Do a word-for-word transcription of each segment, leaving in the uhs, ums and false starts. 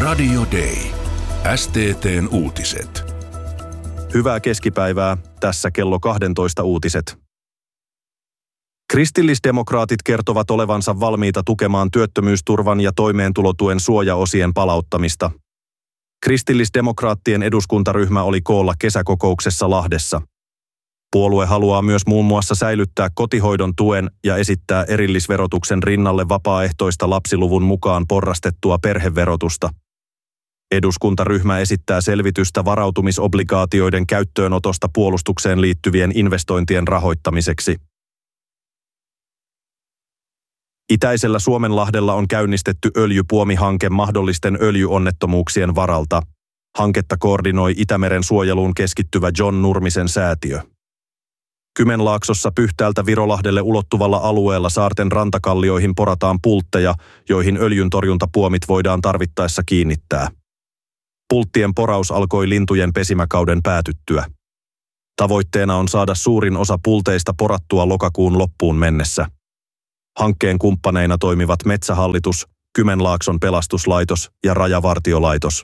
Radio Day. S T T:n uutiset. Hyvää keskipäivää, tässä kello kaksitoista uutiset. Kristillisdemokraatit kertovat olevansa valmiita tukemaan työttömyysturvan ja toimeentulotuen suojaosien palauttamista. Kristillisdemokraattien eduskuntaryhmä oli koolla kesäkokouksessa Lahdessa. Puolue haluaa myös muun muassa säilyttää kotihoidon tuen ja esittää erillisverotuksen rinnalle vapaaehtoista lapsiluvun mukaan porrastettua perheverotusta. Eduskuntaryhmä esittää selvitystä varautumisobligaatioiden käyttöönotosta puolustukseen liittyvien investointien rahoittamiseksi. Itäisellä Suomenlahdella on käynnistetty öljypuomihanke mahdollisten öljyonnettomuuksien varalta. Hanketta koordinoi Itämeren suojeluun keskittyvä John Nurmisen säätiö. Kymenlaaksossa Pyhtäältä Virolahdelle ulottuvalla alueella saarten rantakallioihin porataan pultteja, joihin öljyntorjuntapuomit voidaan tarvittaessa kiinnittää. Pulttien poraus alkoi lintujen pesimäkauden päätyttyä. Tavoitteena on saada suurin osa pulteista porattua lokakuun loppuun mennessä. Hankkeen kumppaneina toimivat Metsähallitus, Kymenlaakson pelastuslaitos ja Rajavartiolaitos.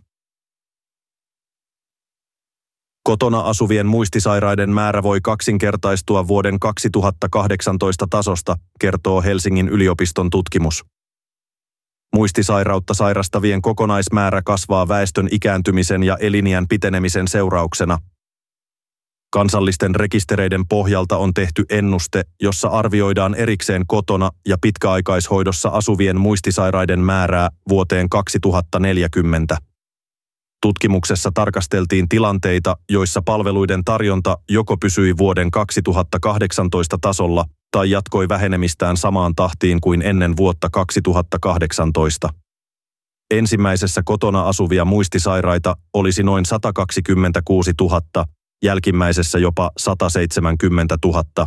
Kotona asuvien muistisairaiden määrä voi kaksinkertaistua vuoden kaksituhattakahdeksantoista tasosta, kertoo Helsingin yliopiston tutkimus. Muistisairautta sairastavien kokonaismäärä kasvaa väestön ikääntymisen ja eliniän pitenemisen seurauksena. Kansallisten rekistereiden pohjalta on tehty ennuste, jossa arvioidaan erikseen kotona ja pitkäaikaishoidossa asuvien muistisairaiden määrää vuoteen kaksituhattaneljäkymmentä. Tutkimuksessa tarkasteltiin tilanteita, joissa palveluiden tarjonta joko pysyi vuoden kaksituhattakahdeksantoista tasolla tai jatkoi vähenemistään samaan tahtiin kuin ennen vuotta kaksituhattakahdeksantoista. Ensimmäisessä kotona asuvia muistisairaita olisi noin sata kaksikymmentäkuusituhatta, jälkimmäisessä jopa sata seitsemänkymmentätuhatta.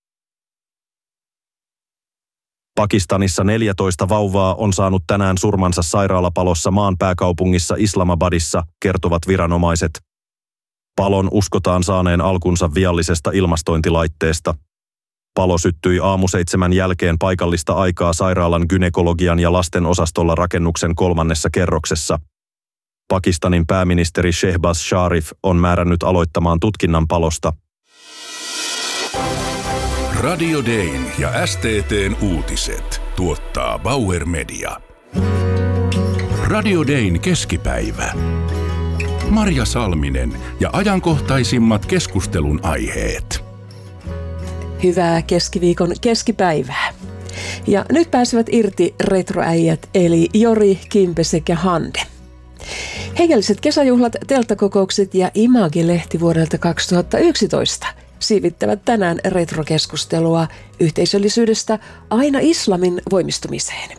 Pakistanissa neljätoista vauvaa on saanut tänään surmansa sairaalapalossa maan pääkaupungissa Islamabadissa, kertovat viranomaiset. Palon uskotaan saaneen alkunsa viallisesta ilmastointilaitteesta. Palo syttyi aamuseitsemän jälkeen paikallista aikaa sairaalan gynekologian ja lasten osastolla rakennuksen kolmannessa kerroksessa. Pakistanin pääministeri Shehbaz Sharif on määrännyt aloittamaan tutkinnan palosta. Radio Dayn ja S T T:n uutiset tuottaa Bauer Media. Radio Dayn keskipäivä. Marja Salminen ja ajankohtaisimmat keskustelun aiheet. Hyvää keskiviikon keskipäivää. Ja nyt pääsevät irti retroäijät eli Jori, Kimpe sekä Hande. Hengelliset kesäjuhlat, telttakokoukset ja Image-lehti vuodelta kaksituhattayksitoista siivittävät tänään retrokeskustelua yhteisöllisyydestä aina islamin voimistumiseen.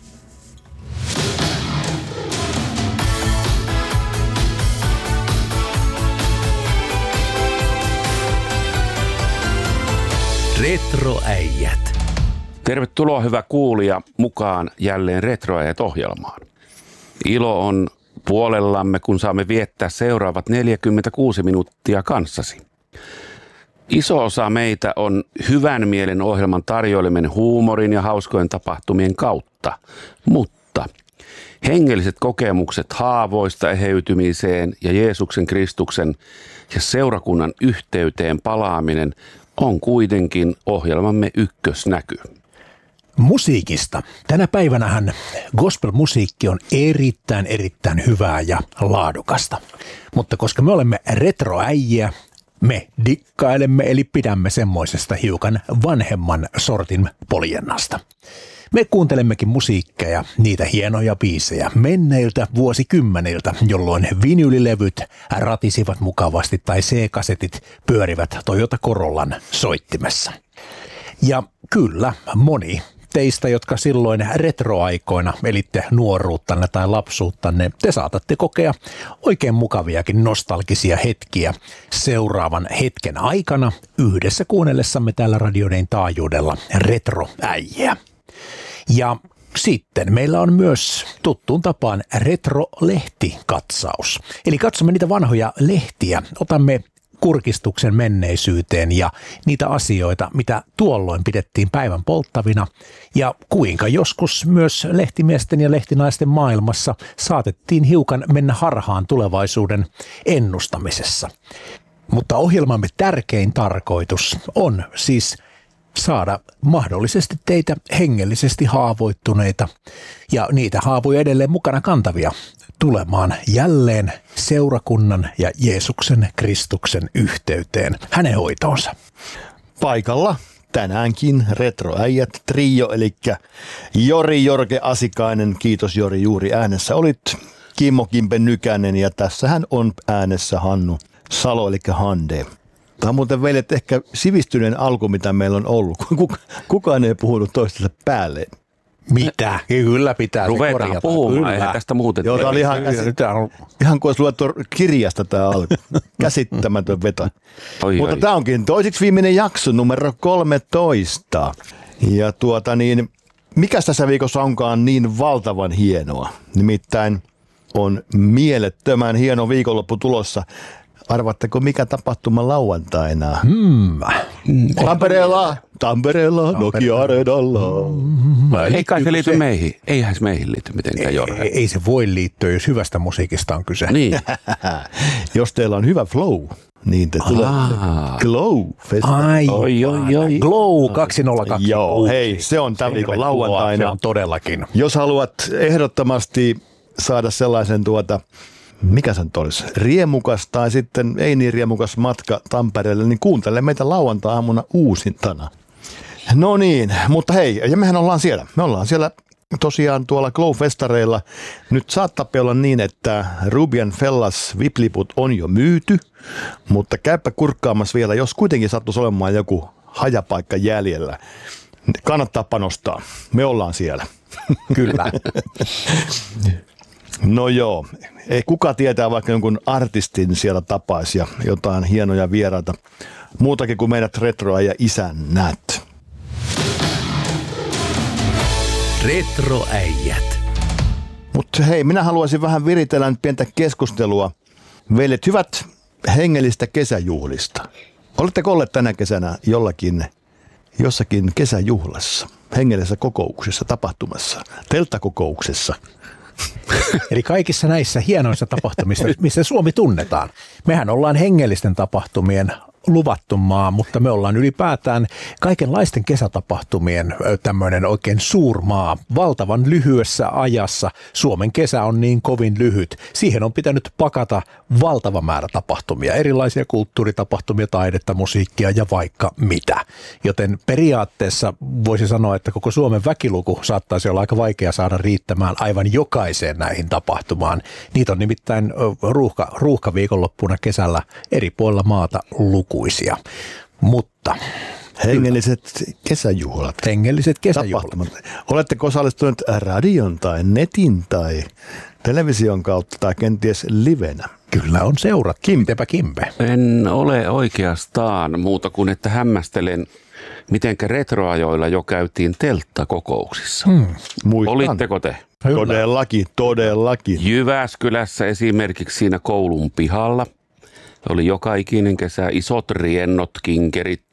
Retroäijät. Tervetuloa hyvä kuulija mukaan jälleen Retroäijät-ohjelmaan. Ilo on puolellamme, kun saamme viettää seuraavat neljäkymmentäkuusi minuuttia kanssasi. Iso osa meitä on hyvän mielen ohjelman tarjoilemen huumorin ja hauskojen tapahtumien kautta, mutta hengelliset kokemukset haavoista eheytymiseen ja Jeesuksen Kristuksen ja seurakunnan yhteyteen palaaminen on kuitenkin ohjelmamme ykkösnäky. Musiikista. Tänä päivänähän gospel-musiikki on erittäin erittäin hyvää ja laadukasta. Mutta koska me olemme retroäijiä, me dikkailemme eli pidämme semmoisesta hiukan vanhemman sortin poljennasta. Me kuuntelemmekin musiikkeja, niitä hienoja biisejä menneiltä vuosikymmeniltä, jolloin vinyylilevyt ratisivat mukavasti tai C-kasetit pyörivät Toyota Corollan soittimessa. Ja kyllä, moni teistä, jotka silloin retroaikoina elitte nuoruuttanne tai lapsuuttanne, te saatatte kokea oikein mukaviakin nostalgisia hetkiä seuraavan hetken aikana yhdessä kuunnellessamme täällä Radio Dayn taajuudella retroäijiä. Ja sitten meillä on myös tuttuun tapaan retro-lehtikatsaus. Eli katsomme niitä vanhoja lehtiä, otamme kurkistuksen menneisyyteen ja niitä asioita, mitä tuolloin pidettiin päivän polttavina ja kuinka joskus myös lehtimiesten ja lehtinaisten maailmassa saatettiin hiukan mennä harhaan tulevaisuuden ennustamisessa. Mutta ohjelmamme tärkein tarkoitus on siis saada mahdollisesti teitä hengellisesti haavoittuneita ja niitä haavoja edelleen mukana kantavia tulemaan jälleen seurakunnan ja Jeesuksen Kristuksen yhteyteen hänen hoitoonsa. Paikalla tänäänkin retroäijät trio, eli Jori Jorge Asikainen, kiitos Jori, juuri äänessä olit, Kimmo Kimpe Nykänen ja tässähän on äänessä Hannu Salo, eli Hande. Tämä on muuten veljet ehkä sivistyneen alku, mitä meillä on ollut. Kukaan ei puhunut toistensa päälle. Mitä? Kyllä pitää Ruvetaan se korjata. puhumaan, Kyllä. eihän tästä muuten. Joo, tämä oli ihan, ihan kuin olisi luettu kirjasta tämä alku. Käsittämätön veto. Oi, Mutta oi. tämä onkin toiseksi viimeinen jakso, numero kolmetoista. Ja tuota niin, mikäs tässä viikossa onkaan niin valtavan hienoa? Nimittäin on mielettömän hieno viikonloppu tulossa. Arvatteko, mikä tapahtuma lauantaina? Hmm. Tampereella, Tampereella, Nokia-areenalla. Ei kai se liity meihin. Eihän se meihin liity mitenkään, Jorge. Ei, ei se voi liittyä, jos hyvästä musiikista on kyse. Niin. Jos teillä on hyvä flow, niin te tulette Glow-festivaaliin. Ai, Oi, oi, oi. Glow kaksisataakaksi. Joo, hei, se on tämän viikon lauantaina. Se on todellakin. Jos haluat ehdottomasti saada sellaisen tuota, mikä se nyt olisi, riemukas tai sitten ei niin riemukas matka Tampereelle, niin kuuntele meitä lauantai-aamuna uusintana. No niin, mutta hei, ja mehän ollaan siellä. Me ollaan siellä tosiaan tuolla Glow-festareilla. Nyt saattaa olla niin, että Rubian Fellas V I P-liput on jo myyty, mutta käypä kurkkaamassa vielä, jos kuitenkin sattuisi olemaan joku hajapaikka jäljellä. Kannattaa panostaa. Me ollaan siellä. Kyllä. No joo, ei kuka tietää vaikka jonkun artistin siellä tapaisi ja jotain hienoja vieraita. Muutakin kuin meidät retroa ja isännät. Retroäijät. Mutta hei, minä haluaisin vähän viritellä nyt pientä keskustelua. Veljet, hyvät hengellistä kesäjuhlista. Oletteko olleet tänä kesänä jollakin, jossakin kesäjuhlassa, hengellisessä kokouksessa, tapahtumassa, telttakokouksessa? Eli kaikissa näissä hienoissa tapahtumissa, missä Suomi tunnetaan. Mehän ollaan hengellisten tapahtumien luvattu maa, mutta me ollaan ylipäätään kaikenlaisten kesätapahtumien tämmöinen oikein suurmaa. Valtavan lyhyessä ajassa Suomen kesä on niin kovin lyhyt. Siihen on pitänyt pakata valtava määrä tapahtumia, erilaisia kulttuuritapahtumia, taidetta, musiikkia ja vaikka mitä. Joten periaatteessa voisi sanoa, että koko Suomen väkiluku saattaisi olla aika vaikea saada riittämään aivan jokaiseen näihin tapahtumaan. Niitä on nimittäin ruuhka, ruuhka viikonloppuna kesällä eri puolilla maata lukuisia, mutta hengelliset kesäjuhlat. Hengelliset kesäjuhlat. Tapahtumat. Oletteko osallistuneet radion tai netin tai television kautta tai kenties livenä? Kyllä on seurat. Kimpepä Kimpe. En ole oikeastaan muuta kuin, että hämmästelen, mitenkä retroajoilla jo käytiin telttakokouksissa. Hmm. Olitteko te? Kyllä. Todellakin, todellakin. Jyväskylässä esimerkiksi siinä koulun pihalla oli joka ikinen kesä isot riennot, kinkerit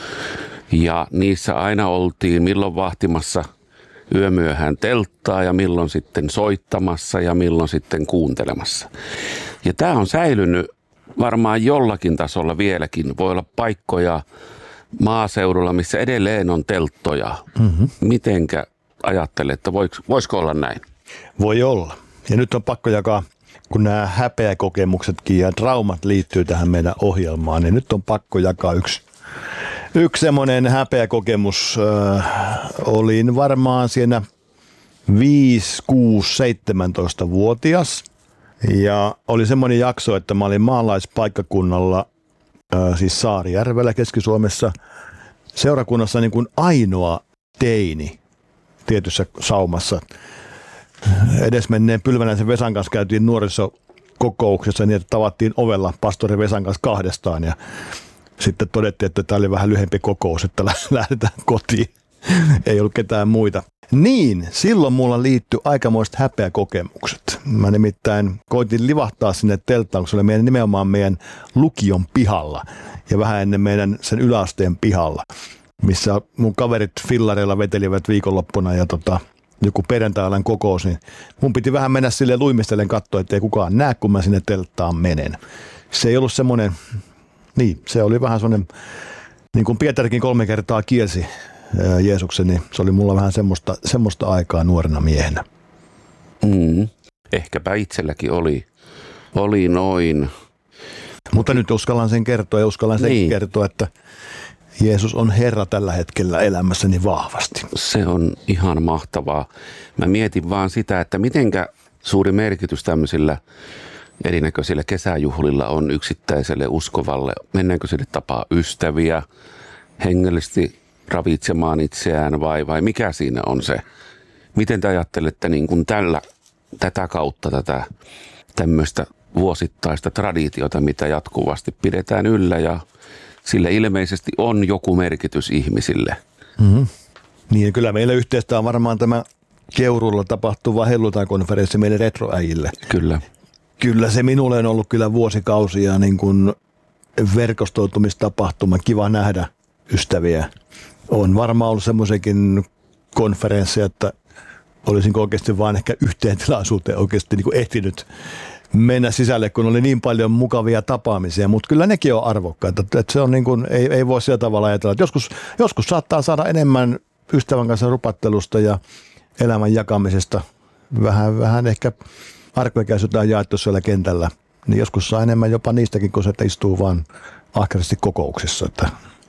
ja niissä aina oltiin milloin vahtimassa yömyöhään telttaa ja milloin sitten soittamassa ja milloin sitten kuuntelemassa. Ja tämä on säilynyt varmaan jollakin tasolla vieläkin. Voi olla paikkoja maaseudulla, missä edelleen on telttoja. Mm-hmm. Mitenkä ajattelet, että voisiko olla näin? Voi olla. Ja nyt on pakko jakaa, kun nämä häpeäkokemuksetkin ja traumat liittyy tähän meidän ohjelmaan, niin nyt on pakko jakaa yksi, yksi semmoinen häpeäkokemus. Äh, olin varmaan siinä viisi, kuusi, seitsemäntoista-vuotias ja oli semmoinen jakso, että mä olin maalaispaikkakunnalla, äh, siis Saarijärvellä Keski-Suomessa, seurakunnassa niin kuin ainoa teini tietyssä saumassa. Edesmenneen Pylvänäisen Vesan kanssa käytiin nuorisokokouksessa niin, että tavattiin ovella pastori Vesan kanssa kahdestaan ja sitten todettiin, että tämä oli vähän lyhempi kokous, että lähdetään kotiin. ei ollut ketään muita. Niin, silloin mulla liittyi aikamoiset häpeäkokemukset. Mä nimittäin koitin livahtaa sinne telttaan, kun se oli meidän, nimenomaan meidän lukion pihalla ja vähän ennen meidän sen yläasteen pihalla, missä mun kaverit fillareilla vetelivät viikonloppuna ja tota, joku perjantai-alan kokous, niin mun piti vähän mennä sille luimistellen katsoa, ettei kukaan näe, kun mä sinne telttaan menen. Se ei ollut semmoinen, niin se oli vähän semmoinen, niin kuin Pietarikin kolme kertaa kielsi Jeesuksen, niin se oli mulla vähän semmoista, semmoista aikaa nuorena miehenä. Mm, ehkäpä itselläkin oli, oli noin. Mutta nyt uskallan sen kertoa ja uskallan sen niin. kertoa, että Jeesus on Herra tällä hetkellä elämässäni vahvasti. Se on ihan mahtavaa. Mä mietin vaan sitä, että mitenkä suuri merkitys tämmöisillä erinäköisillä kesäjuhlilla on yksittäiselle uskovalle. Mennäänkö sille tapaa ystäviä, hengellisesti ravitsemaan itseään vai, vai mikä siinä on se? Miten te ajattelette niin kuin tällä, tätä kautta tätä tämmöistä vuosittaista traditiota, mitä jatkuvasti pidetään yllä ja sillä ilmeisesti on joku merkitys ihmisille? Mm-hmm. Niin, kyllä meillä yhteistä on varmaan tämä Keuruulla tapahtuva helluntai-konferenssi meille retroäjille. Kyllä. Kyllä se minulle on ollut kyllä vuosikausia niin kuin verkostoitumistapahtuma. Kiva nähdä ystäviä. On varmaan ollut semmoisenkin konferensseja, että olisin oikeasti vaan ehkä yhteen tilaisuuteen oikeasti niin kuin ehtinyt mennä sisälle, kun oli niin paljon mukavia tapaamisia, mutta kyllä nekin on arvokkaita. Että se on niin kuin, ei, ei voi sillä tavalla ajatella. Että joskus, joskus saattaa saada enemmän ystävän kanssa rupattelusta ja elämän jakamisesta. Vähän, vähän ehkä arkoikäisyyttä jaettu siellä kentällä. Niin joskus saa enemmän jopa niistäkin, kun se istuu vaan ahkerasti kokouksissa, että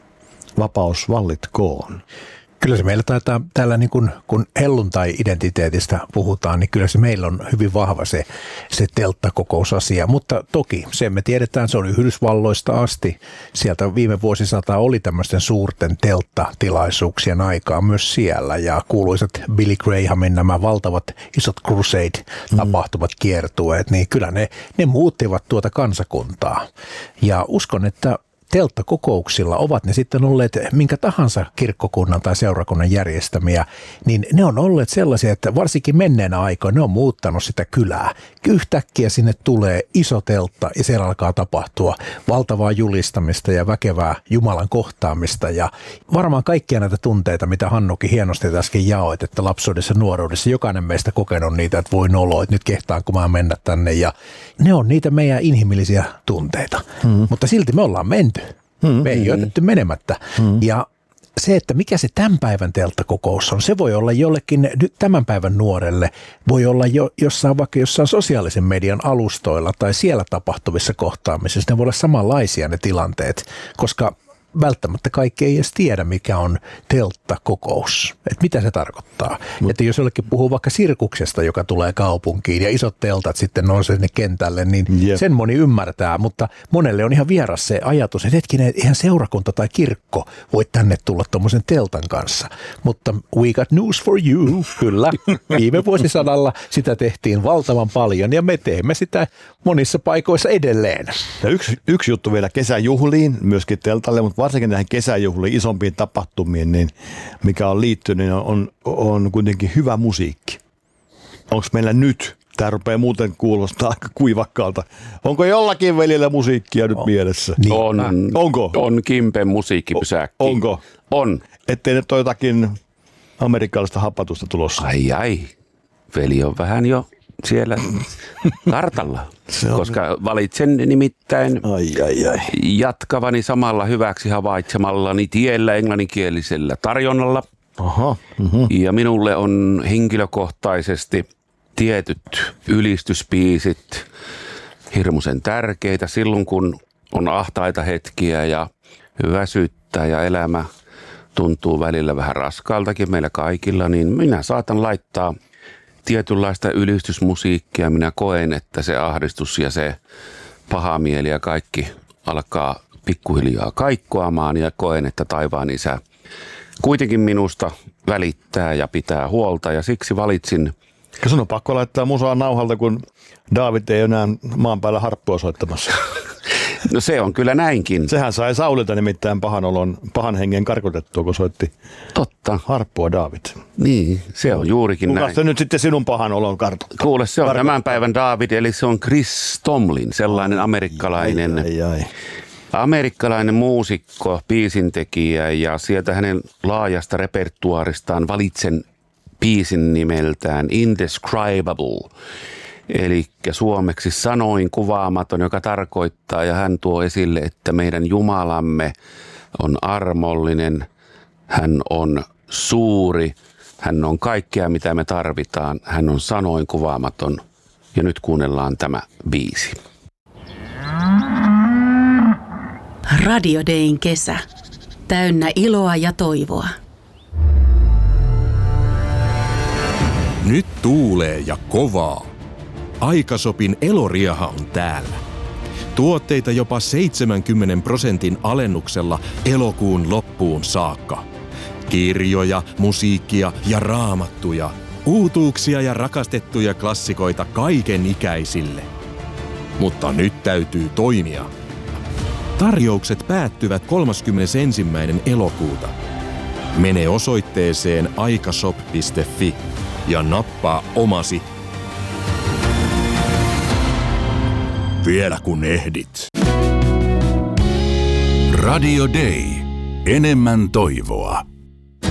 vapaus vallitkoon. Kyllä se meillä taitaa täällä, niin kun, kun helluntai-identiteetistä puhutaan, niin kyllä se meillä on hyvin vahva se, se telttakokousasia. Mutta toki sen me tiedetään, se oli Yhdysvalloista asti. Sieltä viime vuosisataa oli tämmöisten suurten telttatilaisuuksien aikaa myös siellä. Ja kuuluisat Billy Grahamin nämä valtavat isot crusade-tapahtumat, mm. kiertueet, niin kyllä ne, ne muuttivat tuota kansakuntaa. Ja uskon, että telttakokouksilla, ovat ne sitten olleet minkä tahansa kirkkokunnan tai seurakunnan järjestämiä, niin ne on olleet sellaisia, että varsinkin menneenä aikoina ne on muuttanut sitä kylää. Yhtäkkiä sinne tulee iso teltta ja siellä alkaa tapahtua valtavaa julistamista ja väkevää Jumalan kohtaamista ja varmaan kaikkia näitä tunteita, mitä Hannukin hienosti äsken jaoit, että lapsuudessa ja nuoruudessa jokainen meistä kokenut niitä, että voi nolo, että nyt kehtaanko mä mennä tänne ja ne on niitä meidän inhimillisiä tunteita, hmm. mutta silti me ollaan menty. Hmm, me ei hmm. jätetty menemättä. Hmm. Ja se, että mikä se tämän päivän telttakokous on, se voi olla jollekin nyt tämän päivän nuorelle, voi olla jo jossain vaikka jossain sosiaalisen median alustoilla tai siellä tapahtuvissa kohtaamisissa. Ne voi olla samanlaisia ne tilanteet, koska välttämättä kaikki ei edes tiedä, mikä on telttakokous. Että mitä se tarkoittaa. Mut. Että jos jollekin puhuu vaikka sirkuksesta, joka tulee kaupunkiin ja isot teltat sitten nousee sinne kentälle, niin yep. sen moni ymmärtää. Mutta monelle on ihan vieras se ajatus, että hetkinen, eihän seurakunta tai kirkko voi tänne tulla tuommoisen teltan kanssa. Mutta we got news for you. Kyllä, viime vuosisadalla sitä tehtiin valtavan paljon ja me teemme sitä monissa paikoissa edelleen. Ja yksi, yksi juttu vielä kesäjuhliin, myöskin teltalle, mutta varsinkin näihin kesäjuhliin, isompiin tapahtumiin, niin mikä on liittynyt, niin on, on kuitenkin hyvä musiikki. Onko meillä nyt, tämä rupeaa muuten kuulostaa aika kuivakkaalta, onko jollakin velillä musiikkia nyt on. Mielessä? Niin. On, onko? On Kimpen musiikkipysäkki. O, onko? On. Ettei nyt ole jotakin amerikkalaista hapatusta tulossa. Ai ai, veli on vähän jo siellä kartalla, koska valitsen nimittäin ai, ai, ai. jatkavani samalla hyväksi havaitsemallani tiellä englanninkielisellä tarjonnalla. Aha, uh-huh. Ja minulle on henkilökohtaisesti tietyt ylistyspiisit hirmuisen tärkeitä silloin, kun on ahtaita hetkiä ja väsyttää ja elämä tuntuu välillä vähän raskaaltakin meillä kaikilla, niin minä saatan laittaa tietynlaista ylistysmusiikkia. Minä koen, että se ahdistus ja se paha mieli ja kaikki alkaa pikkuhiljaa kaikkoamaan ja koen, että taivaan isä kuitenkin minusta välittää ja pitää huolta ja siksi valitsin. Ja sun on pakko laittaa musaa nauhalta, kun Daavid ei enää maan päällä harppua soittamassa. No se on kyllä näinkin. Sehän sai Saulilta nimittäin pahan olon, pahan hengen karkotettua, kun soitti Totta. harppua Daavid. Niin, se on juurikin Kuka näin. se nyt sitten sinun pahan olon kartottaa? Kuule, se on Karkottaa. tämän päivän David, eli se on Chris Tomlin, sellainen amerikkalainen, Ai, ai, ai. amerikkalainen muusikko, biisintekijä, ja sieltä hänen laajasta repertuaaristaan valitsen biisin nimeltään Indescribable. Eli suomeksi sanoin kuvaamaton, joka tarkoittaa, ja hän tuo esille, että meidän Jumalamme on armollinen, hän on suuri, hän on kaikkea mitä me tarvitaan, hän on sanoin kuvaamaton. Ja nyt kuunnellaan tämä biisi. Radio Dayn kesä. Täynnä iloa ja toivoa. Nyt tuulee ja kovaa. Aikasopin eloriaha on täällä. Tuotteita jopa seitsemänkymmenen prosentin alennuksella elokuun loppuun saakka. Kirjoja, musiikkia ja raamattuja. Uutuuksia ja rakastettuja klassikoita kaiken ikäisille. Mutta nyt täytyy toimia. Tarjoukset päättyvät kolmaskymmenesensimmäinen elokuuta. Mene osoitteeseen aikashop piste fi ja nappaa omasi. Vielä kun ehdit. Radio Day. Enemmän toivoa.